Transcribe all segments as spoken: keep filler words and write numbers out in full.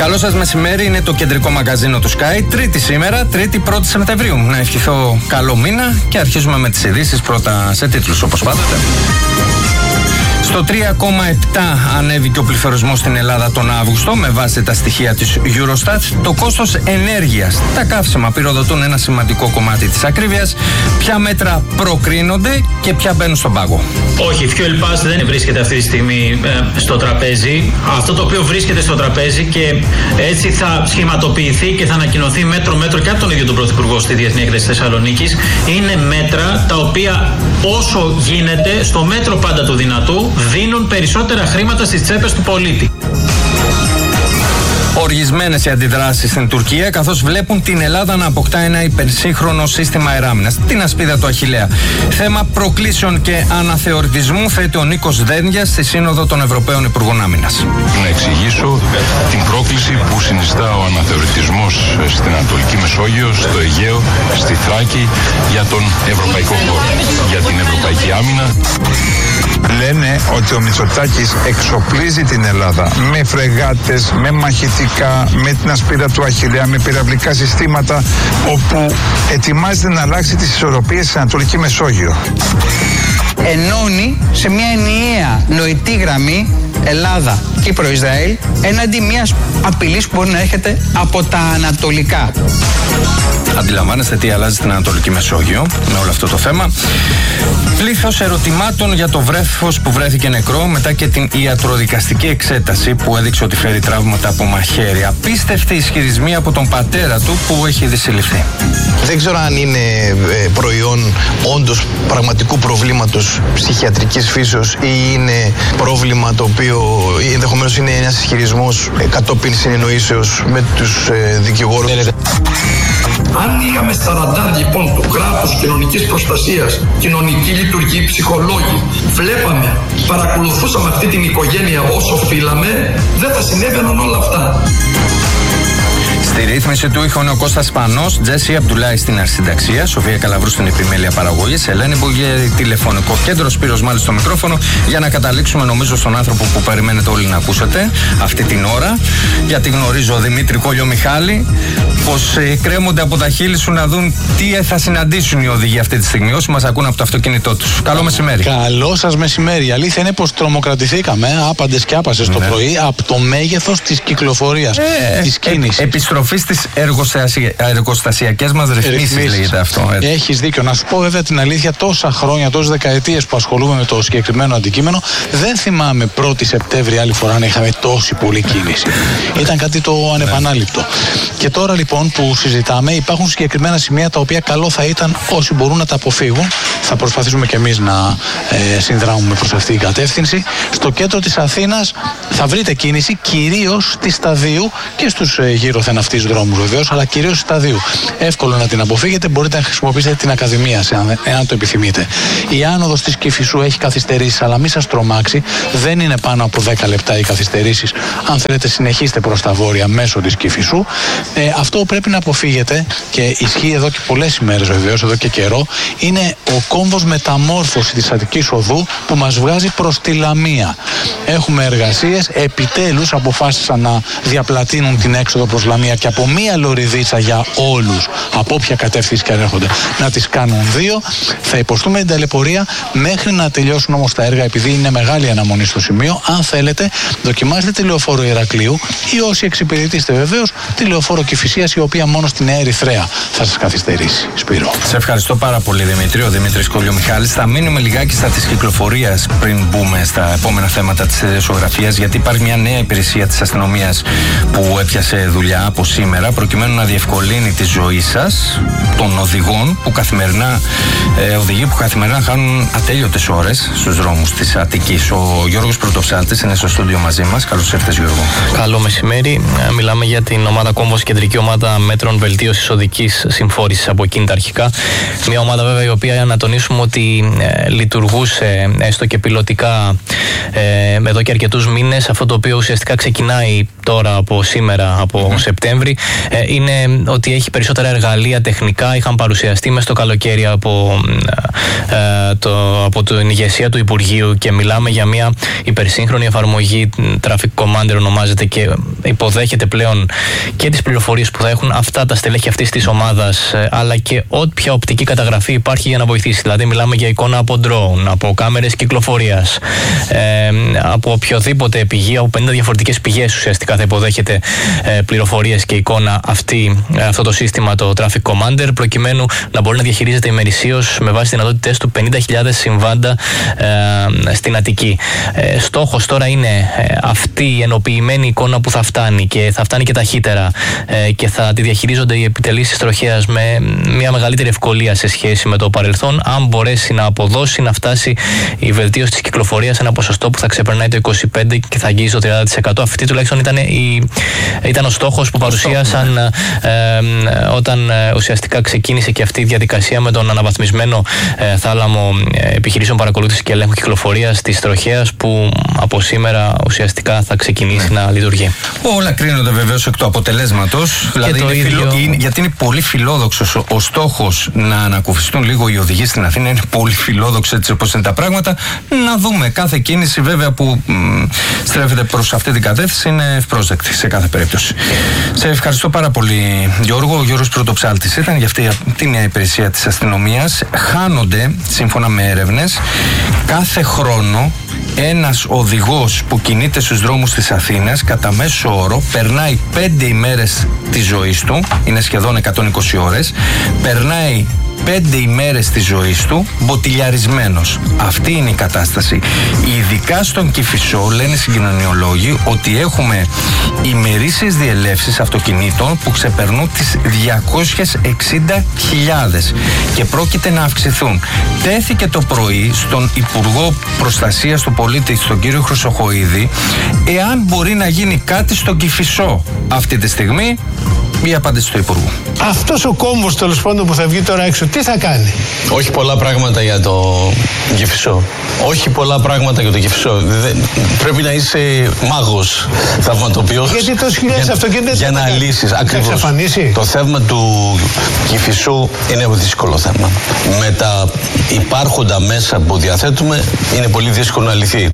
Καλό σας μεσημέρι, είναι το κεντρικό μαγκαζίνο του Sky. Τρίτη σήμερα, Τρίτη πρώτη Σεπτεμβρίου. Να ευχηθώ καλό μήνα και αρχίζουμε με τις ειδήσεις πρώτα σε τίτλους όπως πάντοτε. Στο τρία κόμμα επτά ανέβηκε ο πληθωρισμός στην Ελλάδα τον Αύγουστο με βάση τα στοιχεία της Eurostat. Το κόστος ενέργειας, τα καύσιμα πυροδοτούν ένα σημαντικό κομμάτι της ακρίβειας. Ποια μέτρα προκρίνονται και ποια μπαίνουν στον πάγο? Όχι, η Fuel Pass δεν βρίσκεται αυτή τη στιγμή ε, στο τραπέζι. Αυτό το οποίο βρίσκεται στο τραπέζι και έτσι θα σχηματοποιηθεί και θα ανακοινωθεί μέτρο-μέτρο και από τον ίδιο τον Πρωθυπουργό στη Διεθνή Έκθεση Θεσσαλονίκης, είναι μέτρα τα οποία όσο γίνεται στο μέτρο πάντα του δυνατού δίνουν περισσότερα χρήματα στις τσέπες του πολίτη. Οργισμένες οι αντιδράσεις στην Τουρκία, καθώς βλέπουν την Ελλάδα να αποκτά ένα υπερσύγχρονο σύστημα αεράμινας, την ασπίδα του Αχιλλέα. Θέμα προκλήσεων και αναθεωρητισμού θέτει ο Νίκος Δένδιας στη Σύνοδο των Ευρωπαίων Υπουργών Άμυνας. Να εξηγήσω την πρόκληση που συνιστά ο αναθεωρητισμός στην Ανατολική Μεσόγειο, στο Αιγαίο, στη Θράκη, για τον ευρωπαϊκό χώρο, για την ευρωπαϊκή άμυνα. Λένε ότι ο Μητσοτάκης εξοπλίζει την Ελλάδα με φρεγάτες, με μαχητικά, με την ασπίδα του Αχιλλέα, με πυραυλικά συστήματα, όπου ετοιμάζεται να αλλάξει τις ισορροπίες στην Ανατολική Μεσόγειο. Ενώνει σε μια ενιαία νοητή γραμμή Ελλάδα, Κύπρο, Ισραήλ έναντι μιας απειλής που μπορεί να έρχεται από τα ανατολικά. Αντιλαμβάνεστε τι αλλάζει στην Ανατολική Μεσόγειο με όλο αυτό το θέμα. Πλήθος ερωτημάτων για το βρέφος που βρέθηκε νεκρό μετά και την ιατροδικαστική εξέταση που έδειξε ότι φέρει τραύματα από μαχαίρι. Απίστευτοι ισχυρισμοί από τον πατέρα του που έχει ήδη συλληφθεί. Δεν ξέρω αν είναι προϊόν όντως πραγματικού προβλήματος ψυχιατρικής φύσεως ή είναι πρόβλημα το οποίο ενδεχομένως είναι ένας ισχυρισμός κατόπιν συνεννοήσεως με τους δικηγόρους. Αν είχαμε σαραντάρ λοιπόν του κράτους κοινωνικής προστασίας, κοινωνική λειτουργή, ψυχολόγοι, βλέπαμε, παρακολουθούσαμε αυτή την οικογένεια όσο οφείλαμε, δεν θα συνέβαιναν όλα αυτά. Στη ρύθμιση του είχαν ο Κώστας Σπανός, Τζέσι Αμπτουλάη στην αρχισυνταξία, Σοφία Καλαβρού στην επιμέλεια παραγωγής, Ελένη Μπουγέρη τηλεφωνικό κέντρο, Σπύρος Μάλης στο μικρόφωνο, για να καταλήξουμε νομίζω στον άνθρωπο που περιμένετε όλοι να ακούσετε αυτή την ώρα. Γιατί γνωρίζω, Δημήτρη Κόλλιο Μιχάλη, πως ε, κρέμονται από τα χείλη σου να δουν τι θα συναντήσουν οι οδηγοί αυτή τη στιγμή, όσοι μας ακούν από το αυτοκίνητό τους. Καλό μεσημέρι. Καλό σας μεσημέρι. Η αλήθεια είναι πως τρομοκρατηθήκαμε άπαντες και άπασες το ναι. πρωί από το μέγεθος της κυκλοφορίας, ε, της κίνησης. Ε, επιστροφή στις εργοστασιακές μας ρυθμίσεις, λέγεται αυτό. Έτσι. Έχεις δίκιο. Να σου πω βέβαια την αλήθεια, τόσα χρόνια, τόσες δεκαετίες που ασχολούμαι με το συγκεκριμένο αντικείμενο, δεν θυμάμαι πρώτη Σεπτέμβρη άλλη φορά να είχαμε τόση πολλή κίνηση. Ήταν κάτι το ανεπανάληπτο. Ναι. Και τώρα λοιπόν που συζητάμε, υπάρχουν συγκεκριμένα σημεία τα οποία καλό θα ήταν όσοι μπορούν να τα αποφύγουν. Θα προσπαθήσουμε κι εμείς να ε, συνδράμουμε προς αυτή την κατεύθυνση. Στο κέντρο της Αθήνας θα βρείτε κίνηση, κυρίως στη Σταδίου και στους ε, γύρω-θεν αυτής δρόμους βεβαίως, αλλά κυρίως Σταδίου. Εύκολο να την αποφύγετε, μπορείτε να χρησιμοποιήσετε την Ακαδημία, εάν, εάν το επιθυμείτε. Η άνοδος της Κηφισού έχει καθυστερήσεις, αλλά μην σας τρομάξει, δεν είναι πάνω από δέκα λεπτά οι καθυστερήσεις. Αν θέλετε, συνεχίστε προς τα βόρεια μέσω της Κηφισού. Ε, αυτό που πρέπει να αποφύγετε, και ισχύει εδώ και πολλές ημέρες βεβαίως, εδώ και καιρό, είναι ο κόμβος μεταμόρφωση της Αττικής Οδού που μας βγάζει προς τη Λαμία. Έχουμε εργασίες, επιτέλους αποφάσισαν να διαπλατείνουν την έξοδο προς Λαμία και από μία λωριδίτσα για όλους, από όποια κατεύθυνση και αν έρχονται, να τις κάνουν δύο. Θα υποστούμε την ταλαιπωρία μέχρι να τελειώσουν όμως τα έργα, επειδή είναι μεγάλη αναμονή στο σημείο. Αν θέλετε, δοκιμάστε τη λεωφόρο Ηρακλείου ή όσοι εξυπηρετήσετε βεβαίως τη λεωφόρο Κηφισίας, η οποία μόνο στη Νέα Ερυθρέα θα σας καθυστερήσει. Σπύρο. Σε ευχαριστώ πάρα πολύ, Δημήτρη. Ο Δημήτρης Κόλλιο Μιχάλης. Θα μείνουμε λιγάκι στα της κυκλοφορίας πριν μπούμε στα επόμενα θέματα της ειδησιογραφίας, γιατί υπάρχει μια νέα υπηρεσία της αστυνομίας που έπιασε δουλειά από σήμερα, προκειμένου να διευκολύνει τη ζωή σας, των οδηγών που καθημερινά, ε, οδηγοί που καθημερινά χάνουν ατέλειωτες ώρες στους δρόμους της Αττικής. Ο Γιώργος Πρωτοψάλτης είναι στο στούντιο μαζί μας. Καλώς ήρθες, Γιώργο. Καλό μεσημέρι. Μιλάμε για την ομάδα Κόμβος, κεντρική ομάδα μέτρων βελτίωσης οδικής συμφόρησης από εκείνη τα αρχικά. Μια ομάδα βέβαια η οποία, να τονίσουμε ότι ε, λειτουργούσε έστω και πιλωτικά ε, εδώ και αρκετούς μήνες. Αυτό το οποίο ουσιαστικά ξεκινάει τώρα από σήμερα, από mm-hmm. Σεπτέμβρη. Σεπτέμβρη ε, είναι ότι έχει περισσότερα εργαλεία τεχνικά, είχαν παρουσιαστεί μέσα στο καλοκαίρι από, ε, το, από την ηγεσία του Υπουργείου και μιλάμε για μια υπερσύγχρονη εφαρμογή, Traffic Commander ονομάζεται, και υποδέχεται πλέον και τις πληροφορίες που θα έχουν αυτά τα στελέχη αυτής της ομάδας, ε, αλλά και όποια οπτική καταγραφή υπάρχει για να βοηθήσει. Δηλαδή μιλάμε για εικόνα από drone, από κάμερες κυκλοφορίας, ε, από οποιοδήποτε πηγή, από πενήντα διαφορετικές πηγές ουσιαστικά θα υποδέχεται ε, πληροφορίες και εικόνα αυτή, ε, αυτό το σύστημα, το Traffic Commander, προκειμένου να μπορεί να διαχειρίζεται ημερησίως με βάση τις δυνατότητες του πενήντα χιλιάδες συμβάντα ε, στην Αττική. Ε, στόχος τώρα είναι ε, αυτή η ενοποιημένη εικόνα που θα φτάνει και θα φτάνει και ταχύτερα ε, και θα τη διαχειρίζονται οι επιτελείς της τροχέας με μια μεγαλύτερη ευκολία σε σχέση με το παρελθόν, αν μπορέσει να αποδώσει, να φτάσει η βελτίωση της κυκλοφορίας σε ένα ποσοστό που θα ξεπερνάει το είκοσι πέντε τοις εκατό και θα αγγίζει το τριάντα τοις εκατό. Αυτή τουλάχιστον ήταν, η, ήταν ο στόχος που παρουσίασαν ε, ε, όταν ε, ουσιαστικά ξεκίνησε και αυτή η διαδικασία με τον αναβαθμισμένο ε, θάλαμο ε, επιχειρήσεων παρακολούθησης και ελέγχου κυκλοφορίας της τροχέας, που από σήμερα ουσιαστικά θα ξεκινήσει ναι. να λειτουργεί. Όλα κρίνονται βεβαίως εκ του αποτελέσματος. Δηλαδή είναι ίδιο... φιλο... είναι, γιατί είναι πολύ φιλόδοξος ο, ο στόχος να ανακουφιστούν λίγο οι οδηγοί στην Αθήνα. Είναι πολύ φιλόδοξο έτσι όπως είναι τα πράγματα. Να δούμε. Κάθε κίνηση βέβαια που μ, στρέφεται προς αυτή την κατεύθυνση είναι ευπρόσδεκτη σε κάθε περίπτωση. Σε ευχαριστώ πάρα πολύ, Γιώργο. Ο Γιώργος Πρωτοψάλτης ήταν για αυτή την υπηρεσία της αστυνομίας. Χάνονται, σύμφωνα με έρευνες, κάθε χρόνο ένας οδηγός που κινείται στους δρόμους της Αθήνας κατά μέσο όρο περνάει πέντε ημέρες της ζωής του, είναι σχεδόν εκατόν είκοσι ώρες, περνάει πέντε ημέρες της ζωής του μποτιλιαρισμένος. Αυτή είναι η κατάσταση. Ειδικά στον Κηφισό λένε συγκοινωνιολόγοι ότι έχουμε ημερήσιες διελεύσεις αυτοκινήτων που ξεπερνούν τις διακόσιες εξήντα χιλιάδες και πρόκειται να αυξηθούν. Τέθηκε το πρωί στον Υπουργό Προστασίας του Πολίτη, τον κύριο Χρυσοχοΐδη, εάν μπορεί να γίνει κάτι στον Κηφισό αυτή τη στιγμή. Η απάντηση του Υπουργού. Αυτός ο κόμβος τέλος πάντων που θα βγει τώρα έξω, τι θα κάνει? Όχι πολλά πράγματα για το Κηφισό. Όχι πολλά πράγματα για το Κηφισό. Πρέπει να είσαι μάγος, θαυματοποιός. Γιατί τόσες χιλιάδες αυτοκίνητα για να λύσεις. Ακριβώς. Το θέμα του Κηφισού είναι δύσκολο θέμα. Με τα υπάρχοντα μέσα που διαθέτουμε είναι πολύ δύσκολο να λυθεί.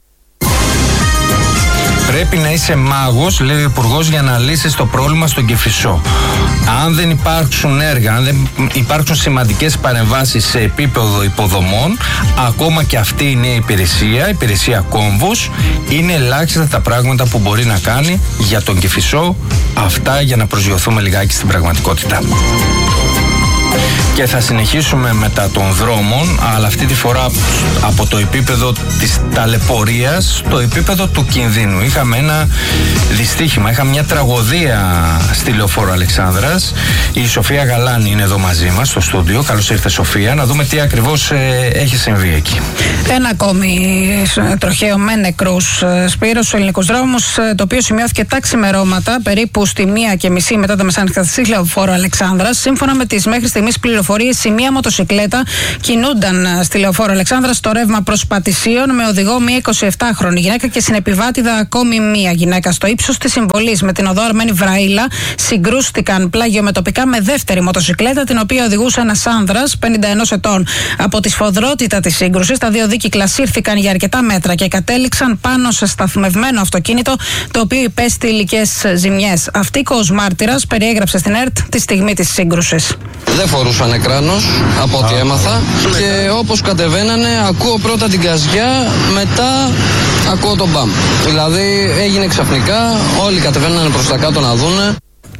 Πρέπει να είσαι μάγος, λέει ο Υπουργός, για να λύσεις το πρόβλημα στον Κηφισό. Αν δεν υπάρξουν έργα, αν δεν υπάρξουν σημαντικές παρεμβάσεις σε επίπεδο υποδομών, ακόμα και αυτή η νέα υπηρεσία, η υπηρεσία κόμβους, είναι ελάχιστα τα πράγματα που μπορεί να κάνει για τον Κηφισό. Αυτά για να προσγειωθούμε λιγάκι στην πραγματικότητα. Και θα συνεχίσουμε μετά των δρόμων, αλλά αυτή τη φορά από το επίπεδο της ταλαιπωρίας στο επίπεδο του κινδύνου. Είχαμε ένα δυστύχημα, είχαμε μια τραγωδία στη Λεωφόρο Αλεξάνδρας. Η Σοφία Γαλάνη είναι εδώ μαζί μας στο στούντιο. Καλώς ήρθε, Σοφία, να δούμε τι ακριβώς ε, έχει συμβεί εκεί. Ένα ακόμη τροχαίο με νεκρούς, Σπύρο, στους ελληνικούς δρόμους, το οποίο σημειώθηκε τα ξημερώματα περίπου στη μία και μισή μετά τα μεσάνυχτα στη Λεωφόρο Αλεξάνδρας. Σύμφωνα με τις μέχρι στιγμής πληροφορίες, η μία μοτοσικλέτα κινούνταν στη Λεωφόρο Αλεξάνδρας στο ρεύμα προς Πατησίων με οδηγό μία εικοσιεπτάχρονη γυναίκα και συνεπιβάτηδα ακόμη μία γυναίκα. Στο ύψος της συμβολής με την οδό Αρμένη Βραΐλα συγκρούστηκαν πλάγιομετωπικά με δεύτερη μοτοσικλέτα, την οποία οδηγούσε ένας άνδρας πενήντα ενός ετών. Από τη σφοδρότητα της σύγκρουσης, τα δύο δίκυκλα σύρθηκαν για αρκετά μέτρα και κατέληξαν πάνω σε σταθμευμένο αυτοκίνητο, το οποίο υπέστη υλικές ζημιές. Αυτοίκος μάρτυρας περιέγραψε στην ΕΡΤ τη στιγμή της σύγκρουσης. Δεν φορούσαν εκράνος από ό,τι έμαθα και όπως κατεβαίνανε ακούω πρώτα την καζιά, μετά ακούω τον μπαμ. Δηλαδή έγινε ξαφνικά, όλοι κατεβαίνανε προς τα κάτω να δούνε.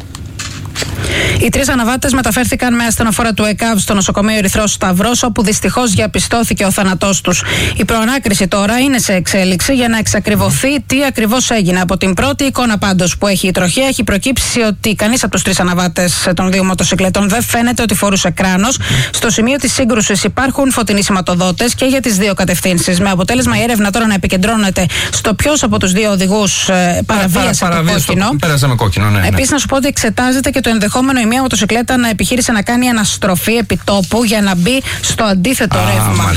Οι τρεις αναβάτες μεταφέρθηκαν με ασθενοφόρα του ΕΚΑΒ στο νοσοκομείο Ερυθρός Σταυρός, όπου δυστυχώς διαπιστώθηκε ο θάνατός τους. Η προανάκριση τώρα είναι σε εξέλιξη για να εξακριβωθεί τι ακριβώς έγινε. Από την πρώτη εικόνα πάντως που έχει η τροχέα, έχει προκύψει ότι κανείς από τους τρεις αναβάτες των δύο μοτοσυκλετών δεν φαίνεται ότι φορούσε κράνος. Στο σημείο της σύγκρουσης υπάρχουν φωτεινοί σηματοδότες και για τις δύο κατευθύνσεις. Με αποτέλεσμα η έρευνα τώρα να επικεντρώνεται στο ποιος από τους δύο οδηγούς παραβίασε το κόκκινο. Πέρασαμε κόκκινο, ναι. Επίσης, να σου πω ότι εξετάζεται και το ενδεχόμενο η μία μοτοσυκλέτα να επιχείρησε να κάνει αναστροφή επιτόπου για να μπει στο αντίθετο Α, ρεύμα. Μάλιστα.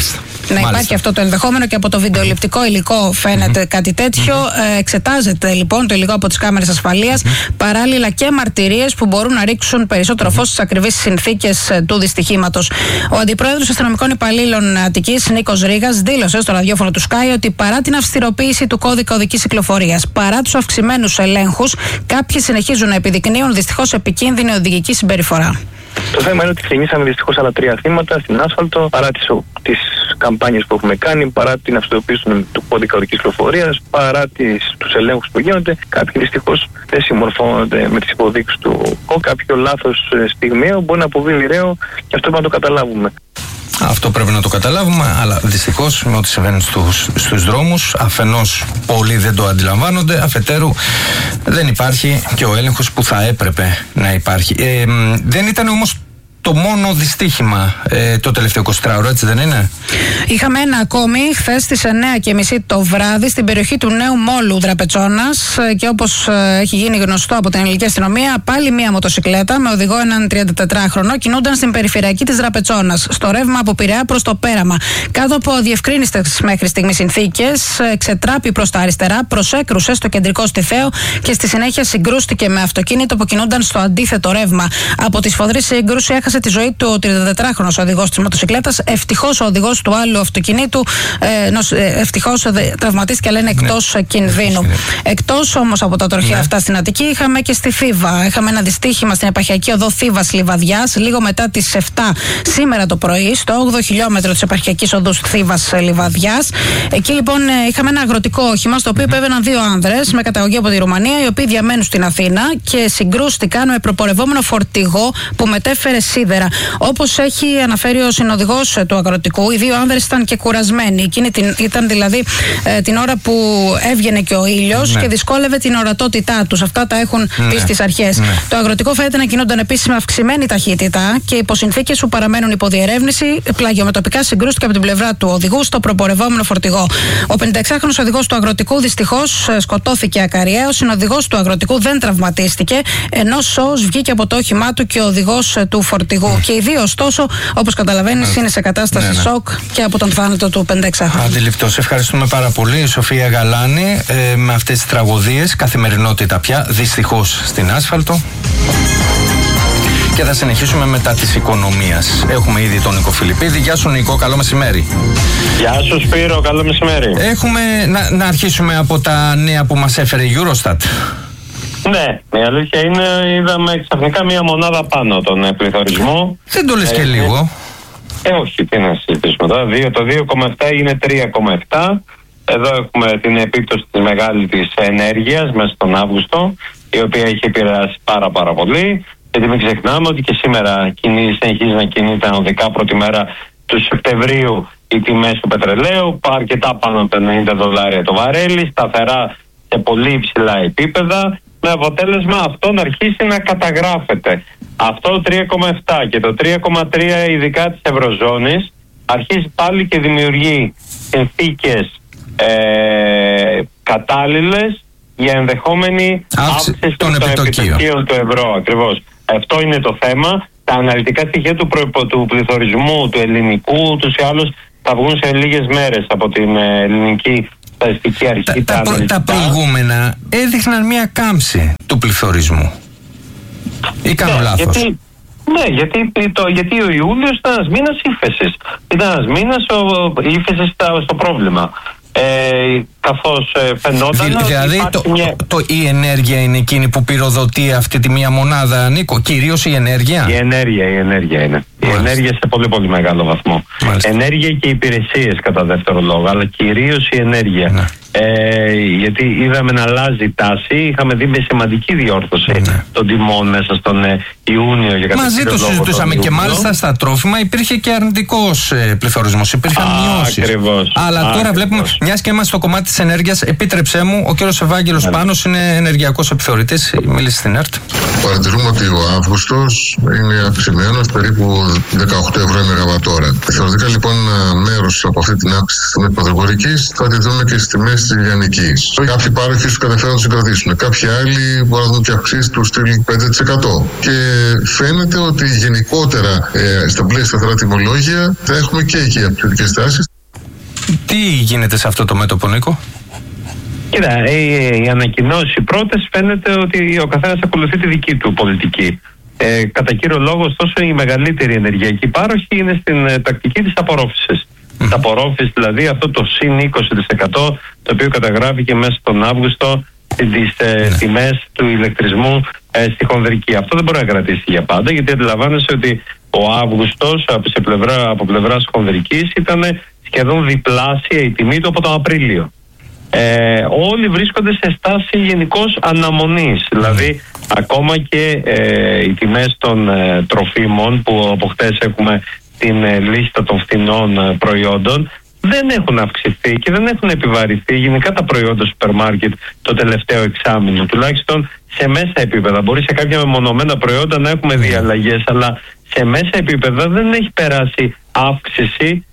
να Μάλιστα. υπάρχει αυτό το ενδεχόμενο και από το βιντεοληπτικό υλικό φαίνεται mm-hmm. κάτι τέτοιο. Mm-hmm. Ε, εξετάζεται λοιπόν το υλικό από τις κάμερες ασφαλείας, mm-hmm. παράλληλα και μαρτυρίες που μπορούν να ρίξουν περισσότερο φως στις ακριβείς συνθήκες του δυστυχήματος. Ο Αντιπρόεδρος Αστυνομικών Υπαλλήλων Αττικής, Νίκος Ρήγας, δήλωσε στο ραδιόφωνο του Sky ότι παρά την αυστηροποίηση του κώδικα οδικής κυκλοφορίας, παρά τους αυξημένους ελέγχους, κάποιοι συνεχίζουν να επιδεικνύουν δυστυχώς επικίνδυνη οδηγική συμπεριφορά. Το θέμα είναι ότι ξεκινήσαμε δυστυχώς άλλα τρία θύματα στην άσφαλτο, παρά τις, τις καμπάνιες που έχουμε κάνει, παρά την αυστηροποίηση του κώδικα οδικής κυκλοφορίας, παρά τις, τους ελέγχους που γίνονται. Κάποιοι δυστυχώς δεν συμμορφώνονται με τις υποδείξεις του ΚΟ. Κάποιο λάθος στιγμιαίο μπορεί να αποβεί μοιραίο και αυτό πρέπει να το καταλάβουμε. Αυτό πρέπει να το καταλάβουμε, αλλά δυστυχώς με ό,τι συμβαίνει στους, στους δρόμους, αφενός πολλοί δεν το αντιλαμβάνονται, αφετέρου δεν υπάρχει και ο έλεγχος που θα έπρεπε να υπάρχει. Ε, δεν ήταν όμως το μόνο δυστύχημα ε, το τελευταίο εικοσιτράωρο, έτσι δεν είναι? Είχαμε ένα ακόμη χθες στις εννιά και μισή το βράδυ στην περιοχή του Νέου Μόλου Δραπετσόνας και όπως ε, έχει γίνει γνωστό από την ελληνική αστυνομία, πάλι μία μοτοσικλέτα με οδηγό έναν τριαντατετράχρονο κινούνταν στην περιφερειακή της Δραπετσόνας, στο ρεύμα από Πειραιά προς το Πέραμα. Κάτω από διευκρίνιστες μέχρι στιγμή συνθήκες, ξετράπη προς τα αριστερά, προσέκρουσε στο κεντρικό στιθαίο και στη συνέχεια συγκρούστηκε με αυτοκίνητο που κινούνταν στο αντίθετο ρεύμα. Από τη σφοδρή σύγκρουση έχασε τη ζωή του ο τριαντατετράχρονος οδηγός της μοτοσικλέτας. Ευτυχώς ο οδηγός του άλλου αυτοκινήτου ε, ευτυχώς τραυματίστηκε, αλλά είναι εκτός ναι. κινδύνου. Ναι. Εκτός όμως από τα τροχαία ναι. αυτά στην Αττική, είχαμε και στη Θήβα. Είχαμε ένα δυστύχημα στην επαρχιακή οδό Θήβας Λιβαδιάς, λίγο μετά τις επτά σήμερα το πρωί, στο όγδοο χιλιόμετρο της επαρχιακής οδού Θήβας Λιβαδιάς. Εκεί λοιπόν είχαμε ένα αγροτικό όχημα, στο οποίο επέβαιναν δύο άνδρες με καταγωγή από τη Ρουμανία, οι οποίοι διαμένουν στην Αθήνα και συγκρούστηκαν με προπορευόμενο φορτηγό που μετέφερε σίδερα. Όπως έχει αναφέρει ο συνοδηγός του αγροτικού, οι δύο άνδρες ήταν και κουρασμένοι. Εκείνη την, ήταν δηλαδή ε, την ώρα που έβγαινε και ο ήλιος ναι. και δυσκόλευε την ορατότητά τους. Αυτά τα έχουν ναι. πει στις αρχές. Ναι. Το αγροτικό φαίνεται να κινούνταν επίσης με αυξημένη ταχύτητα και υπό συνθήκες που παραμένουν υποδιερεύνηση, πλαγιομετωπικά συγκρούστηκε από την πλευρά του οδηγού στο προπορευόμενο φορτηγό. Ο πενηνταεξάχρονος οδηγός του αγροτικού δυστυχώς σκοτώθηκε ακαριέα. Ο συνοδηγός του αγροτικού δεν τραυματίστηκε, ενώ σώος βγήκε από το όχημά του και ο οδηγός του φορτηγού. Και οι δύο, ωστόσο, όπως καταλαβαίνεις, είναι σε κατάσταση ναι, ναι. σοκ και από τον θάνατο του πενηνταεξάχρονου. Αντιληπτός. Ευχαριστούμε πάρα πολύ, η Σοφία Γαλάνη, ε, με αυτές τις τραγωδίες, καθημερινότητα πια, δυστυχώς στην άσφαλτο. Και θα συνεχίσουμε μετά της οικονομίας. Έχουμε ήδη τον Νίκο Φιλιππίδη. Γεια σου Νίκο, καλό μεσημέρι. Γεια σου Σπύρο, καλό μεσημέρι. Έχουμε να, να αρχίσουμε από τα νέα που μας έφερε η Eurostat. Ναι, η αλήθεια είναι, είδαμε ξαφνικά μία μονάδα πάνω τον πληθωρισμό. Δεν το λες ε, και λίγο. Ε, όχι, τι να συζητήσουμε τώρα. Το δύο κόμμα επτά είναι τρία κόμμα επτά. Εδώ έχουμε την επίπτωση της μεγάλης της ενέργειας μέσα στον Αύγουστο, η οποία έχει επηρεάσει πάρα πάρα πολύ. Γιατί μην ξεχνάμε ότι και σήμερα κινεί, συνεχίζει να κινείται ανωδικά πρώτη μέρα του Σεπτεμβρίου οι τιμές του πετρελαίου, αρκετά πάνω από τα ενενήντα δολάρια το βαρέλι, σταθερά σε πολύ υψηλά επίπεδα, με αποτέλεσμα αυτό να αρχίσει να καταγράφεται. Αυτό το τρία κόμμα επτά και το τρία κόμμα τρία ειδικά της Ευρωζώνης αρχίζει πάλι και δημιουργεί συνθήκες ε, κατάλληλες για ενδεχόμενη αύξηση των επιτοκίων του ευρώ. Ακριβώς. Αυτό είναι το θέμα. Τα αναλυτικά στοιχεία του, προ, του πληθωρισμού του ελληνικού ούτως ή άλλως θα βγουν σε λίγες μέρες από την ελληνική στατιστική αρχή. Τα, τα, προ, τα προηγούμενα έδειχναν μια κάμψη του πληθωρισμού. Ή κάνω ναι, λάθος? Γιατί, ναι, γιατί, το, γιατί ο Ιούλιος ήταν ένας μήνας ύφεσης. Ήταν ένας μήνας ύφεσης στο πρόβλημα. Ε, καθώς ε, φαινόταν Δη, δηλαδή το, μια... το, το, η ενέργεια είναι εκείνη που πυροδοτεί αυτή τη μία μονάδα, Νίκο, κυρίως η ενέργεια. Η ενέργεια, η ενέργεια είναι. Μάλιστα. Η ενέργεια σε πολύ πολύ μεγάλο βαθμό. Μάλιστα. Ενέργεια και υπηρεσίες κατά δεύτερο λόγο, αλλά κυρίως η ενέργεια. Ναι. Ε, γιατί είδαμε να αλλάζει η τάση, είχαμε δει με σημαντική διόρθωση ναι. των τιμών μέσα στον ε, Ιούνιο. Για μαζί το συζητούσαμε και μάλιστα στα τρόφιμα υπήρχε και αρνητικός ε, πληθωρισμός, υπήρχαν μειώσεις. Αλλά α, τώρα ακριβώς. βλέπουμε, μιας και είμαστε στο κομμάτι της ενέργειας, επίτρεψέ μου, ο κύριος Ευάγγελος Πάνος είναι ενεργειακός επιθεωρητής, μίλησε στην ΕΡΤ. Παρατηρούμε ότι ο Αύγουστος είναι αυξημένος περίπου δεκαοκτώ ευρώ η μεγαβατόρα. Θεωρητικά λοιπόν μέρος από αυτή την αύξηση της τιμής πρωτογορικής θα τη δούμε και στις τιμές της λιανικής. Κάποιοι πάροχοι σου καταφέρουν να τους συγκρατήσουν. Κάποιοι άλλοι μπορούν να δουν και αυξήσεις του στυλ πέντε τοις εκατό. Και φαίνεται ότι γενικότερα ε, στα πλαίσια σταθερά τιμολόγια θα έχουμε και εκεί αυξητικές τάσεις. Τι γίνεται σε αυτό το μέτωπο, Νίκο? Κοίτα, οι ανακοινώσεις οι πρώτες φαίνεται ότι ο καθένας ακολουθεί τη δική του πολιτική. Ε, κατά κύριο λόγο, ωστόσο, η μεγαλύτερη ενεργειακή πάροχη είναι στην ε, τακτική της απορρόφησης. Mm. Τα απορρόφηση, δηλαδή αυτό το συν είκοσι τοις εκατό το οποίο καταγράφηκε μέσα στον Αύγουστο στις ε, mm. τιμές του ηλεκτρισμού ε, στη χονδρική. Αυτό δεν μπορεί να κρατήσει για πάντα, γιατί αντιλαμβάνεσαι ότι ο Αύγουστος από, πλευρά, από πλευράς χονδρικής ήταν σχεδόν διπλάσια η τιμή του από τον Απρίλιο. Ε, όλοι βρίσκονται σε στάση γενικώς αναμονής. Δηλαδή ακόμα και ε, οι τιμές των ε, τροφίμων που από χτες έχουμε την ε, λίστα των φθηνών ε, προϊόντων δεν έχουν αυξηθεί και δεν έχουν επιβαρυνθεί γενικά τα προϊόντα σούπερ μάρκετ το τελευταίο εξάμηνο, τουλάχιστον σε μέσα επίπεδα. Μπορεί σε κάποια μεμονωμένα προϊόντα να έχουμε δει αλλαγές, αλλά σε μέσα επίπεδα δεν έχει περάσει αύξηση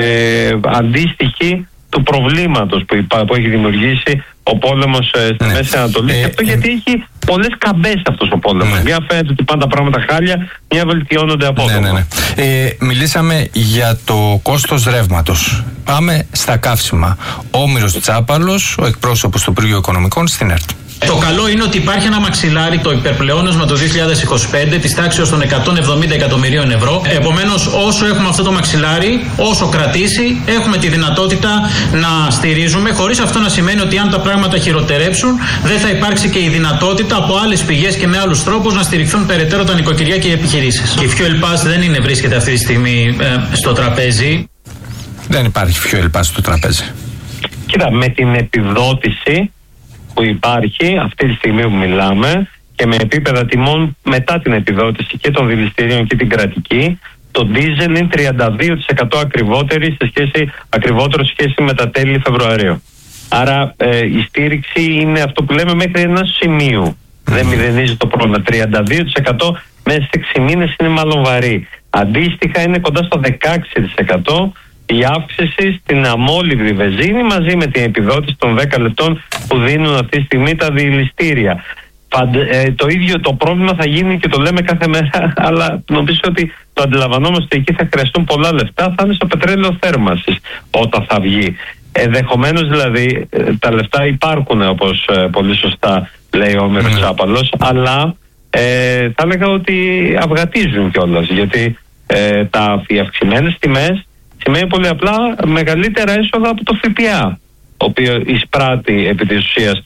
ε, αντίστοιχη του προβλήματος που, υπά, που έχει δημιουργήσει ο πόλεμος ε, στη ναι. Μέση Ανατολή. Και αυτό γιατί έχει πολλές καμπές αυτός ο πόλεμος. Ναι. Μια φαίνεται ότι πάνε τα πράγματα χάλια, μια βελτιώνονται απότομα. Ναι, ναι, ναι. Ε, μιλήσαμε για το κόστος ρεύματος. Πάμε στα καύσιμα. Όμηρος Τσάπαλος, ο εκπρόσωπος του Υπουργείου Οικονομικών στην ΕΡΤ. Το καλό είναι ότι υπάρχει ένα μαξιλάρι, το υπερπλεόνασμα το δύο χιλιάδες είκοσι πέντε της τάξης των εκατόν εβδομήντα εκατομμυρίων ευρώ. Επομένως, όσο έχουμε αυτό το μαξιλάρι, όσο κρατήσει, έχουμε τη δυνατότητα να στηρίζουμε, χωρίς αυτό να σημαίνει ότι αν τα πράγματα χειροτερέψουν, δεν θα υπάρξει και η δυνατότητα από άλλες πηγές και με άλλους τρόπους να στηριχθούν περαιτέρω τα νοικοκυριά και οι επιχειρήσεις. Και η Fuel Pass δεν είναι, βρίσκεται αυτή τη στιγμή ε, στο τραπέζι. Δεν υπάρχει Fuel Pass στο τραπέζι. Κοίτα, με την επιδότηση που υπάρχει αυτή τη στιγμή που μιλάμε και με επίπεδα τιμών μετά την επιδότηση και των δηληστηρίων και την κρατική, το ντίζελ είναι τριάντα δύο τοις εκατό ακριβότερο σε σχέση, ακριβότερο σε σχέση με τα τέλη Φεβρουαρίου. Άρα ε, η στήριξη είναι αυτό που λέμε μέχρι ένα σημείο. Mm. Δεν μηδενίζει το πρόβλημα. τριάντα δύο τοις εκατό μέσα σε έξι μήνες είναι μάλλον βαρύ. Αντίστοιχα είναι κοντά στο δεκαέξι τοις εκατό η αύξηση στην αμόλυβδη βενζίνη μαζί με την επιδότηση των δέκα λεπτών που δίνουν αυτή τη στιγμή τα δηληστήρια. Παντε, ε, το ίδιο το πρόβλημα θα γίνει και το λέμε κάθε μέρα, αλλά νομίζω ότι το αντιλαμβανόμαστε ότι εκεί θα χρειαστούν πολλά λεφτά, θα είναι στο πετρέλαιο θέρμανσης όταν θα βγει. Ενδεχομένως δηλαδή τα λεφτά υπάρχουν, όπως ε, πολύ σωστά λέει ο Όμηρος Τσάπαλος, αλλά ε, θα έλεγα ότι αυγατίζουν κιόλας, γιατί ε, τα, οι αυξημένες τιμές σημαίνει πολύ απλά μεγαλύτερα έσοδα από το ΦΠΑ, ο οποίο εισπράττει επί της ουσίας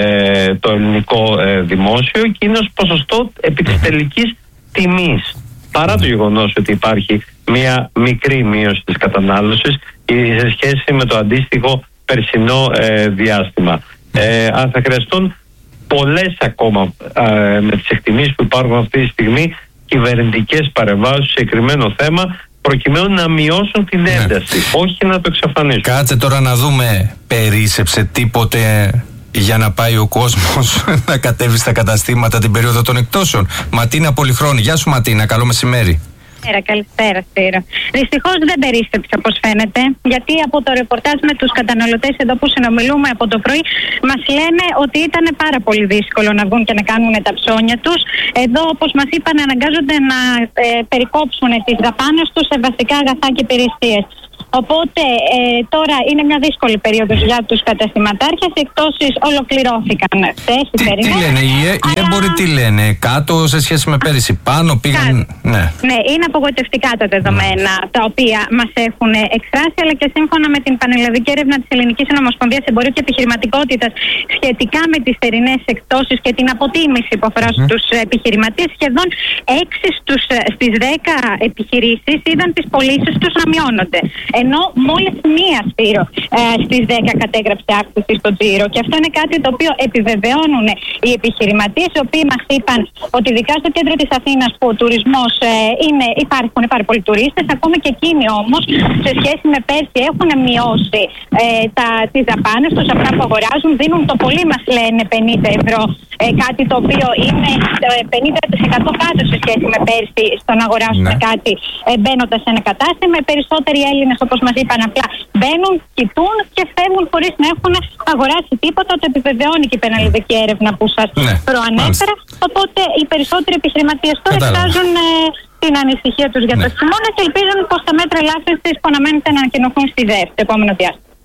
ε, το ελληνικό ε, δημόσιο και είναι ως ποσοστό επί της τελικής τιμής. Παρά το γεγονός ότι υπάρχει μια μικρή μείωση της κατανάλωσης σε σχέση με το αντίστοιχο περσινό ε, διάστημα. Ε, αν θα χρειαστούν πολλές ακόμα ε, με τις εκτιμήσεις που υπάρχουν αυτή τη στιγμή κυβερνητικές παρεμβάσεις σε συγκεκριμένο θέμα, προκειμένου να μειώσουν την ένταση, ναι. όχι να το εξαφανίσουν. Κάτσε τώρα να δούμε, περίσσεψε τίποτε για να πάει ο κόσμος να κατέβει στα καταστήματα την περίοδο των εκτόσεων? Ματίνα Πολυχρόνη, γεια σου Ματίνα, καλό μεσημέρι. Καλησπέρα, καλησπέρα Σπύρο. Δυστυχώς δεν περίστεψε όπως φαίνεται, γιατί από το ρεπορτάζ με τους καταναλωτές εδώ που συνομιλούμε από το πρωί μας λένε ότι ήταν πάρα πολύ δύσκολο να βγουν και να κάνουν τα ψώνια τους. Εδώ, όπως μας είπαν, αναγκάζονται να ε, περικόψουν τις δαπάνες τους σε βασικά αγαθά και υπηρεσίες. Οπότε ε, τώρα είναι μια δύσκολη περίοδος για τους καταστηματάρχες. Οι εκτόσεις ολοκληρώθηκαν χθες. Τι, τι λένε, οι, αλλά... οι έμποροι τι λένε, κάτω σε σχέση με πέρυσι, πάνω πήγαν. Ναι. ναι, είναι απογοητευτικά τα δεδομένα mm. τα οποία μας έχουν εκφράσει, αλλά και σύμφωνα με την πανελλαδική έρευνα της Ελληνικής Ομοσπονδίας Εμπορίου και Επιχειρηματικότητας σχετικά με τις θερινές εκτόσεις και την αποτίμηση που αφορά mm. στους επιχειρηματίες, σχεδόν έξι στις δέκα επιχειρήσεις είδαν τις πωλήσεις τους να μειώνονται. Ενώ μόλις μία Σπύρο ε, στις δέκα κατέγραψε αύξηση στο τζίρο. Και αυτό είναι κάτι το οποίο επιβεβαιώνουν οι επιχειρηματίες, οι οποίοι μας είπαν ότι ειδικά στο κέντρο της Αθήνας που ο τουρισμός ε, είναι, υπάρχουν πάρα πολλοί τουρίστες, ακόμα και εκείνοι όμως σε σχέση με πέρσι έχουν μειώσει ε, τα, τις δαπάνες τους, αυτά που αγοράζουν, δίνουν το πολύ μας λένε πενήντα ευρώ, ε, κάτι το οποίο είναι πενήντα τοις εκατό κάτω σε σχέση με πέρσι στο να αγοράσουν ναι. κάτι ε, μπαίνοντας σε ένα κατάστημα. Οι περισσότεροι Έλληνες, όπως μας είπαν, απλά μπαίνουν, κοιτούν και φεύγουν χωρίς να έχουν αγοράσει τίποτα. Το επιβεβαιώνει και η πεναλληλική έρευνα που σας ναι, προανέφερα. Μάλιστα. Οπότε οι περισσότεροι επιχειρηματίες τώρα εκφράζουν ε, την ανησυχία τους για ναι. το χειμώνα και ελπίζουν πως τα μέτρα ελάφρυνσης που αναμένεται να ανακοινωθούν στη ΔΕΕ το επόμενο διάστημα.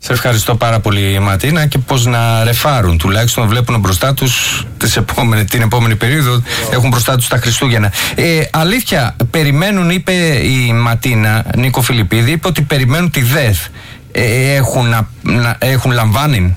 Σε ευχαριστώ πάρα πολύ, Ματίνα, και πώς να ρεφάρουν, τουλάχιστον βλέπουν μπροστά τους την επόμενη περίοδο, έχουν μπροστά τους τα Χριστούγεννα. Ε, αλήθεια, περιμένουν, είπε η Ματίνα, Νίκο Φιλιππίδη, είπε ότι περιμένουν τη ΔΕΘ. Ε, έχουν, να, να, έχουν λαμβάνει.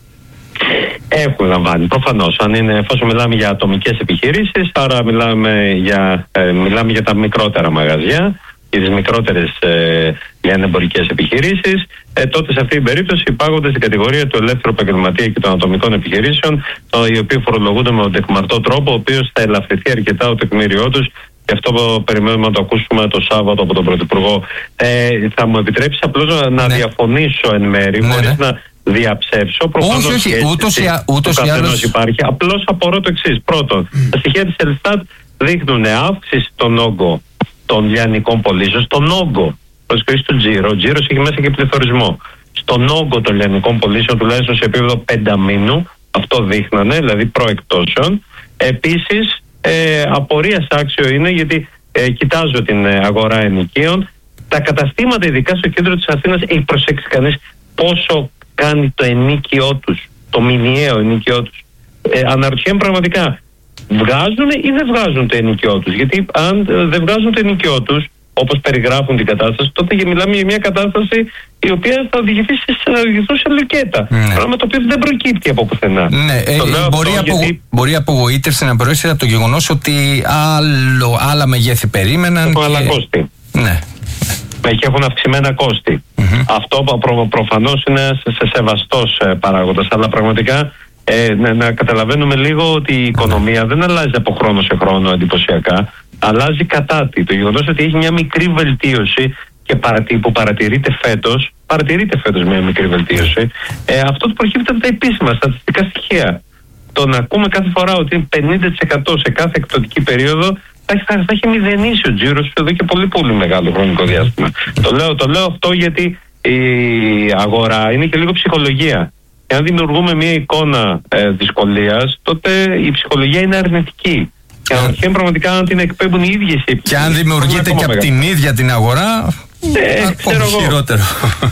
Έχουν λαμβάνει, προφανώς. Αν είναι, εφόσον μιλάμε για ατομικές επιχειρήσεις, άρα μιλάμε για, ε, μιλάμε για τα μικρότερα μαγαζιά και τις μικρότερες ε, λιανεμπορικές επιχειρήσεις, ε, τότε σε αυτή την περίπτωση υπάγονται στην κατηγορία του ελεύθερου επαγγελματία και των ατομικών επιχειρήσεων, το, οι οποίοι φορολογούνται με τον τεκμαρτό τρόπο, ο οποίος θα ελαφρυνθεί αρκετά το τεκμήριό τους, και αυτό που περιμένουμε να το ακούσουμε το Σάββατο από τον Πρωθυπουργό. Ε, θα μου επιτρέψει απλώς να, να ναι. διαφωνήσω εν μέρη, ναι, χωρίς ναι. να διαψεύσω. Προφανώς όχι, όχι, ούτως ή ούτως άλλως υπάρχει. Απλώς απορώ το εξής. Πρώτον, mm. τα στοιχεία της Ελστάτ δείχνουν αύξηση στον όγκο των λιανικών πωλήσεων, στον όγκο προσοχή του τζίρο. Ο τζίρος έχει μέσα και πληθωρισμό. Στον όγκο των λιανικών πωλήσεων, τουλάχιστον σε επίπεδο πενταμήνου, αυτό δείχνανε, δηλαδή προεκτώσεων. Επίσης, ε, απορίας άξιο είναι, γιατί ε, κοιτάζω την ε, αγορά ενοικίων. Τα καταστήματα, ειδικά στο κέντρο της Αθήνας, έχει προσέξει κανείς πόσο κάνει το ενίκιό τους, το μηνιαίο ενίκιό τους. Ε, αναρωτιέμαι πραγματικά, βγάζουν ή δεν βγάζουν το ενίκιό τους? Γιατί αν δεν βγάζουν το ενίκιό τους, όπως περιγράφουν την κατάσταση, τότε μιλάμε για μια κατάσταση η οποία θα οδηγηθεί σε, θα οδηγηθούν σε λουκέτα. Ναι. Πράγμα το οποίο δεν προκύπτει από πουθενά. Ναι, ε, μπορεί, απο, γιατί... μπορεί απογοήτευση να προέρχεται από το γεγονός ότι άλλο, άλλα μεγέθη περίμεναν. Έχουν και... άλλα κόστη. Ναι. Και έχουν αυξημένα κόστη. Mm-hmm. Αυτό προ, προφανώς είναι σε, σε σεβαστός ε, παράγοντας, αλλά πραγματικά ε, να, να καταλαβαίνουμε λίγο ότι η οικονομία δεν αλλάζει από χρόνο σε χρόνο εντυπωσιακά, αλλάζει κατά τη. Το γεγονός ότι έχει μια μικρή βελτίωση και παρατη, που παρατηρείται φέτος, παρατηρείται φέτος μια μικρή βελτίωση, ε, αυτό το προκύπτει από τα επίσημα στατιστικά στοιχεία. Το να ακούμε κάθε φορά ότι είναι πενήντα τοις εκατό σε κάθε εκπτωτική περίοδο, θα, θα, θα έχει μηδενίσει ο τζίρος εδώ και πολύ πολύ μεγάλο χρονικό διάστημα. το, λέω, το λέω αυτό γιατί η αγορά είναι και λίγο ψυχολογία. Εάν δημιουργούμε μια εικόνα ε, δυσκολίας, τότε η ψυχολογία είναι αρνητική. Και αναρωτιέμαι πραγματικά αν την εκπέμπουν οι ίδιες οι και αν δημιουργείται και από την ίδια την αγορά, ε, ακόμα χειρότερο.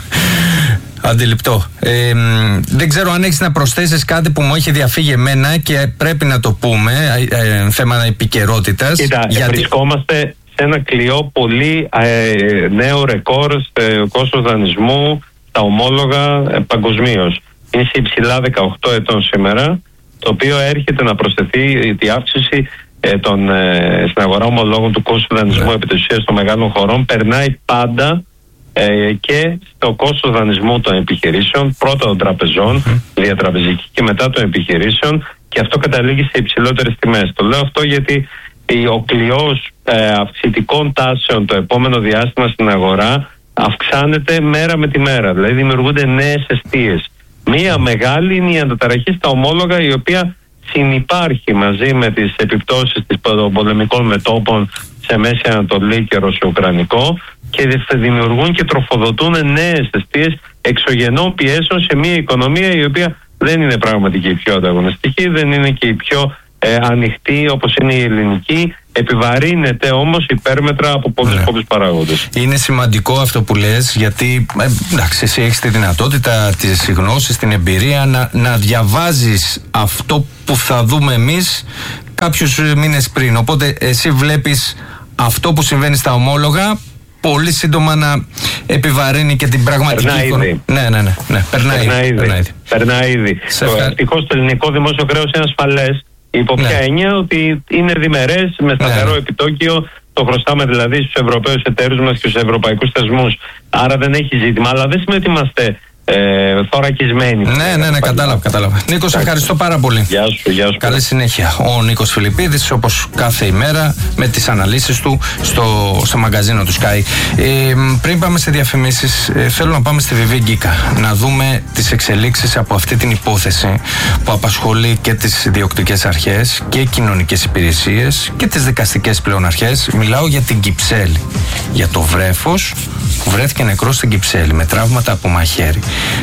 Αντιληπτό. Ε, δεν ξέρω αν έχεις να προσθέσεις κάτι που μου έχει διαφύγει εμένα και πρέπει να το πούμε, ε, θέμα επικαιρότητας. Κοίτα, γιατί... βρισκόμαστε σε ένα κλειό πολύ ε, νέο ρεκόρ στο κόστος δανεισμού, τα ομόλογα ε, παγκοσμίως. Είναι σε υψηλά δεκαοκτώ ετών σήμερα, το οποίο έρχεται να προσθεθεί η αύξηση ε, των, ε, στην αγορά ομολόγων του κόστου δανεισμού, yeah. επί της ουσίας των μεγάλων χωρών, περνάει πάντα ε, και στο κόστος δανεισμού των επιχειρήσεων, πρώτα των τραπεζών, mm. διατραπεζική, και μετά των επιχειρήσεων, και αυτό καταλήγει σε υψηλότερες τιμές. Το λέω αυτό γιατί ο κλειός ε, αυξητικών τάσεων το επόμενο διάστημα στην αγορά αυξάνεται μέρα με τη μέρα, δηλαδή δημιουργούνται νέες εστίες. Μία μεγάλη είναι η αναταραχή στα ομόλογα, η οποία συνυπάρχει μαζί με τις επιπτώσεις των πολεμικών μετώπων σε Μέση Ανατολή και Ρωσο-Ουκρανικό, και δημιουργούν και τροφοδοτούν νέες αιστείες εξωγενών πιέσεων σε μια οικονομία η οποία δεν είναι πραγματική η πιο ανταγωνιστική, δεν είναι και η πιο ε, ανοιχτή όπως είναι η ελληνική, επιβαρύνεται όμως υπέρμετρα από πολλούς ναι. πολλούς παράγοντες. Είναι σημαντικό αυτό που λες, γιατί ε, εντάξει, εσύ έχεις τη δυνατότητα, τις γνώσεις, την εμπειρία να, να διαβάζεις αυτό που θα δούμε εμείς κάποιους μήνες πριν. Οπότε εσύ βλέπεις αυτό που συμβαίνει στα ομόλογα πολύ σύντομα να επιβαρύνει και την πραγματική εικόνα. Ναι, ναι, ναι, ναι. Περνάει, περνάει, περνάει ήδη. Περνάει ήδη. Ευτυχώς το ελληνικό δημόσιο χρέος είναι ασφαλές. Υπό ποια ναι. έννοια? Ότι είναι διμερές, με σταθερό ναι. επιτόκιο, το χρωστάμε δηλαδή στους Ευρωπαίους εταίρους μας και στους ευρωπαϊκούς θεσμούς. Άρα δεν έχει ζήτημα, αλλά δεν σημαίνει ότι είμαστε ε, θωρακισμένοι. Ναι, ναι, ναι, κατάλαβα, κατάλαβα. Νίκο, σε ευχαριστώ πάρα πολύ. Γεια σου, γεια σου. Καλή συνέχεια. Ο Νίκος Φιλιππίδης, όπως κάθε ημέρα, με τις αναλύσεις του στο, στο μαγκαζίνο του Sky. Ε, πριν πάμε σε διαφημίσεις, ε, θέλω να πάμε στη Βιβί Γκίκα, να δούμε τις εξελίξεις από αυτή την υπόθεση που απασχολεί και τις ιδιοκτικές αρχές και κοινωνικές υπηρεσίες και τις δικαστικές πλέον αρχές. Μιλάω για την Κυψέλη, για το βρέφος που βρέθηκε νεκρό στην Κυψέλη με τραύματα από μαχαίρι.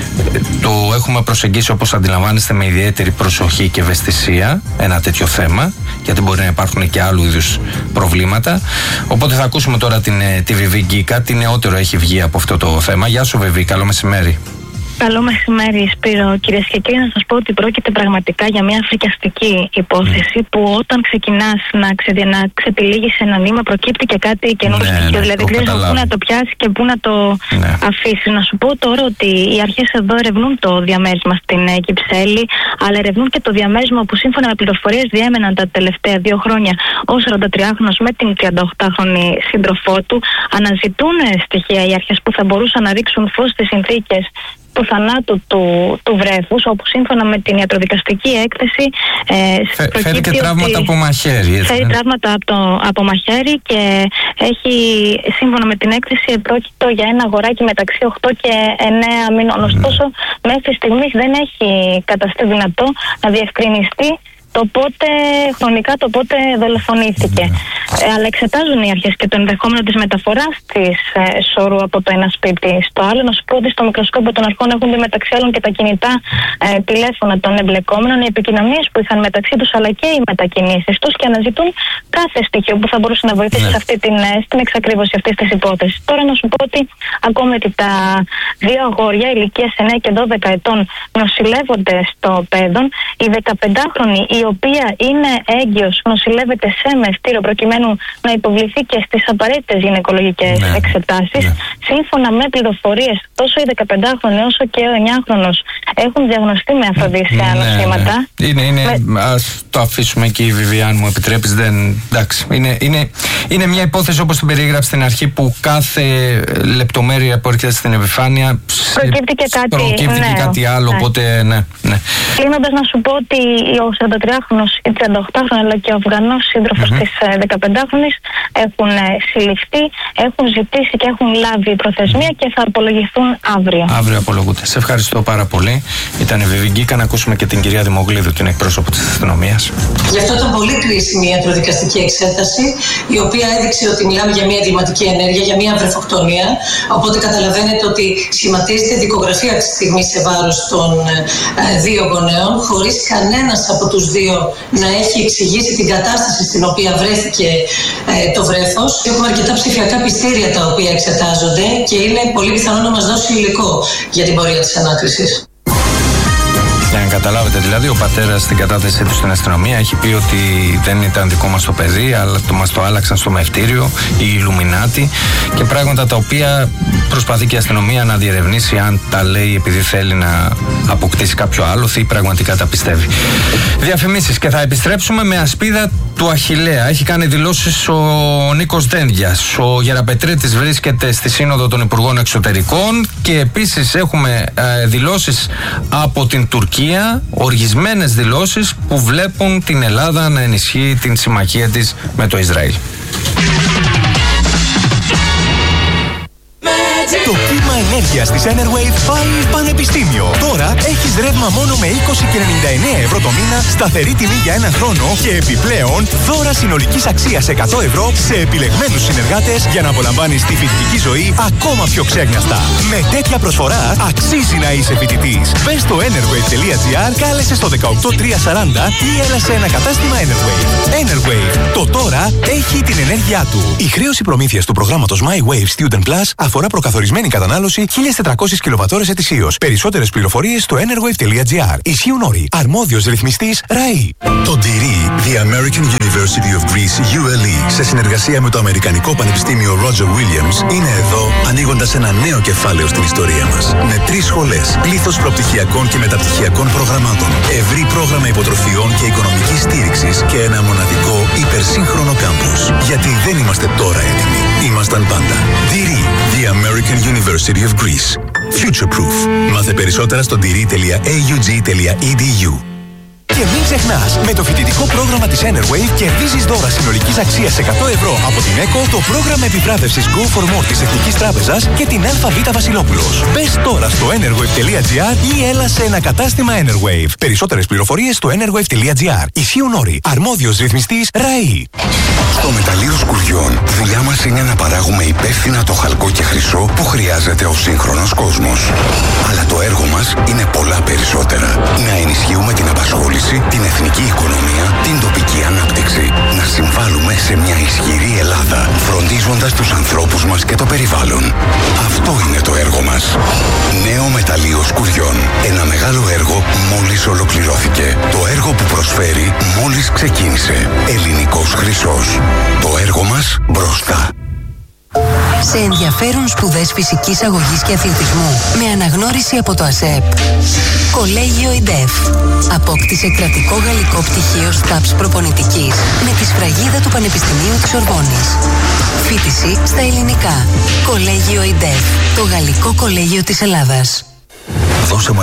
Το έχουμε προσεγγίσει, όπως αντιλαμβάνεστε, με ιδιαίτερη προσοχή και ευαισθησία ένα τέτοιο θέμα, γιατί μπορεί να υπάρχουν και άλλου είδους προβλήματα. Οπότε θα ακούσουμε τώρα την, τη Βιβί Γκίκα, τι νεότερο έχει βγει από αυτό το θέμα. Γεια σου Βιβί, καλό μεσημέρι. Καλό μεσημέρι, Σπύρο. Κυρίες και κύριοι, να σας πω ότι πρόκειται πραγματικά για μια φρικιαστική υπόθεση mm. που όταν ξεκινάς να, ξε, να ξεπηλίγεις ένα νήμα προκύπτει και κάτι καινούργιο ναι, στοιχείο. Ναι, δηλαδή, ξέρεις πού να το πιάσει και πού να το ναι. αφήσει. Να σου πω τώρα ότι οι αρχές εδώ ερευνούν το διαμέρισμα στην Κυψέλη, αλλά ερευνούν και το διαμέρισμα που σύμφωνα με πληροφορίες διέμεναν τα τελευταία δύο χρόνια ο σαραντατριάχρονος με την τριανταοκτάχρονη σύντροφό του. Αναζητούν στοιχεία οι αρχές που θα μπορούσαν να ρίξουν φως στις συνθήκες του θανάτου του, του βρέφους, όπου σύμφωνα με την ιατροδικαστική έκθεση ε, Φε, φέρει και τραύματα από μαχαίρι. Φέρει τραύματα από, το, από μαχαίρι και έχει, σύμφωνα με την έκθεση, πρόκειτο για ένα αγοράκι μεταξύ οκτώ και εννέα μηνών. Mm. Ωστόσο, μέχρι στιγμής δεν έχει καταστεί δυνατό να διευκρινιστεί το πότε, χρονικά το πότε δολοφονήθηκε. Mm. Ε, αλλά εξετάζουν οι αρχές και το ενδεχόμενο της μεταφοράς της ε, σωρού από το ένα σπίτι στο άλλο. Να σου πω ότι στο μικροσκόπιο των αρχών έχουν δει μεταξύ άλλων και τα κινητά ε, τηλέφωνα των εμπλεκόμενων, οι επικοινωνίες που είχαν μεταξύ τους, αλλά και οι μετακινήσεις τους, και αναζητούν κάθε στοιχείο που θα μπορούσε να βοηθήσει mm. σε αυτή την, στην εξακρίβωση αυτής της υπόθεσης. Τώρα να σου πω ότι ακόμη ότι τα δύο αγόρια ηλικίας εννέα και δώδεκα ετών νοσηλεύονται στο Πέδον. Η δεκαπεντάχρονη, η οποία είναι έγκυος, νοσηλεύεται σε μευτήριο προκειμένου να υποβληθεί και στις απαραίτητες γυναικολογικές ναι. εξετάσεις. Ναι. Σύμφωνα με πληροφορίες, τόσο η δεκαπεντάχρονη όσο και ο εννιάχρονος έχουν διαγνωστεί με αφροδίσια ναι, νοσήματα. Ναι. Είναι, είναι, με... ας το αφήσουμε εκεί, η Βιβιάν, μου επιτρέπεις. Δεν, εντάξει, είναι, είναι, είναι μια υπόθεση όπως την περιγράψει στην αρχή, που κάθε λεπτομέρεια που έρχεται στην επιφάνεια προκύπτει και κάτι, προκύπτει ναι, και κάτι άλλο. Ναι. Οπότε, ναι, ναι. Κλείνοντας, να σου πω ότι ο σαραντατριάχρονος, η τριανταοκτάχρονη αλλά και ο Αφγανός σύντροφος mm-hmm. της δεκαπεντάχρονης έχουν συλληφθεί, έχουν ζητήσει και έχουν λάβει προθεσμία και θα απολογηθούν αύριο. Αύριο απολογούνται. Σε ευχαριστώ πάρα πολύ. Ήταν η Βιβιγκίκα. Να ακούσουμε και την κυρία Δημογλίδου, την εκπρόσωπο της αστυνομίας. Γι' αυτό ήταν πολύ κρίσιμη η ιατροδικαστική εξέταση, η οποία έδειξε ότι μιλάμε για μια εγκληματική ενέργεια, για μια βρεφοκτονία. Οπότε καταλαβαίνετε ότι σχηματίζεται δικογραφία αυτή τη στιγμή σε βάρος των ε, δύο γονέων, χωρίς κανένας από τους δύο να έχει εξηγήσει την κατάσταση στην οποία βρέθηκε ε, το βρέφος. Έχουμε αρκετά ψηφιακά πιστήρια τα οποία εξετάζονται και είναι πολύ πιθανό να μας δώσει υλικό για την πορεία της ανάκρισης. Για να καταλάβετε, δηλαδή, ο πατέρας στην κατάθεσή του στην αστυνομία έχει πει ότι δεν ήταν δικό μας το παιδί, αλλά το μας το άλλαξαν στο μευτήριο, οι Ιλουμινάτι, και πράγματα τα οποία προσπαθεί και η αστυνομία να διερευνήσει αν τα λέει επειδή θέλει να αποκτήσει κάποιο άλλο ή πραγματικά τα πιστεύει. Διαφημίσεις και θα επιστρέψουμε με ασπίδα του Αχιλλέα. Έχει κάνει δηλώσεις ο Νίκος Δένδιας. Ο Γεραπετρίτης βρίσκεται στη Σύνοδο των Υπουργών Εξωτερικών και επίσης έχουμε ε, δηλώσεις από την Τουρκία, οργισμένες δηλώσεις που βλέπουν την Ελλάδα να ενισχύει την συμμαχία της με το Ισραήλ. Το κύμα ενέργειας της Enerwave πάει πανεπιστήμιο. Τώρα έχεις ρεύμα μόνο με είκοσι και ενενήντα εννέα ευρώ το μήνα, σταθερή τιμή για έναν χρόνο και επιπλέον δώρα συνολικής αξίας εκατό ευρώ σε επιλεγμένους συνεργάτες για να απολαμβάνεις τη φοιτητική ζωή ακόμα πιο ξέγνιαστα. Με τέτοια προσφορά αξίζει να είσαι φοιτητής. Μπες στο enerwave τελεία gr, κάλεσε στο δεκαοκτώ τριακόσια σαράντα ή έλα σε ένα κατάστημα Enerwave. Enerwave. Το τώρα έχει την ενέργειά του. Η χρέωση προμήθειας του προγράμματος MyWave Student Plus αφορά προκαθορισμένη κατανάλωση χίλιες τετρακόσιες κιλοβατώρες ετησίως. Περισσότερες πληροφορίες στο enerwave τελεία gr. Ισχύουν όροι. Αρμόδιος ρυθμιστής ΡΑΗ. Το ντυρί, The American University of Greece, γιου ελ ι, σε συνεργασία με το Αμερικανικό Πανεπιστήμιο Roger Williams, είναι εδώ ανοίγοντας ένα νέο κεφάλαιο στην ιστορία μας. Με τρεις σχολές, πλήθος προπτυχιακών και μεταπτυχιακών προγραμμάτων, ευρύ πρόγραμμα υποτροφιών και οικονομικής στήριξης και ένα μοναδικό υπερσύγχρονο κάμπους. Γιατί δεν είμαστε τώρα έτοιμοι. Ήμασταν πάντα. ντυρί, The American University of Greece. Future Proof. Μάθε περισσότερα στο ντυρί τελεία έι γιου τζι τελεία ι ντι γιου. Και μην ξεχνάς, με το φοιτητικό πρόγραμμα της Enerwave κερδίζεις δώρα συνολικής αξίας εκατό ευρώ από την ΕΚΟ, το πρόγραμμα επιβράβευσης Go for More της Εθνικής Τράπεζας και την ΑΒ Βασιλόπουλος. Μπες τώρα στο enerwave τελεία gr ή έλα σε ένα κατάστημα Enerwave. Περισσότερες πληροφορίες στο enerwave τελεία gr. Ισχύουν όροι. Αρμόδιος ρυθμιστής ΡΑΗ. Στο μεταλλείο σκουριών, δουλειά μας είναι να παράγουμε υπεύθυνα το χαλκό και χρυσό που χρειάζεται ο σύγχρονος κόσμος. Αλλά το έργο μας είναι πολλά περισσότερα. Να ενισχύουμε την απασχόληση, την εθνική οικονομία, την τοπική ανάπτυξη. Να συμβάλλουμε σε μια ισχυρή Ελλάδα. Φροντίζουμε φροντίζοντας τους ανθρώπους μας και το περιβάλλον. Αυτό είναι το έργο μας. Νέο μεταλλείο σκουριών. Ένα μεγάλο έργο μόλις ολοκληρώθηκε. Το έργο που προσφέρει μόλις ξεκίνησε. Ελληνικός χρυσός. Το έργο μας μπροστά. Σε ενδιαφέρουν σπουδές φυσικής αγωγής και αθλητισμού με αναγνώριση από το ΑΣΕΠ. Κολέγιο ΙΝΤΕΦ. Απόκτησε κρατικό γαλλικό πτυχίο ΣΤΑΠΣ προπονητικής με τη σφραγίδα του Πανεπιστημίου της Σορβόνης. Φοιτηση στα ελληνικά. Κολέγιο ΙΝΤΕΦ. Το γαλλικό κολέγιο της Ελλάδας. Δώσε μας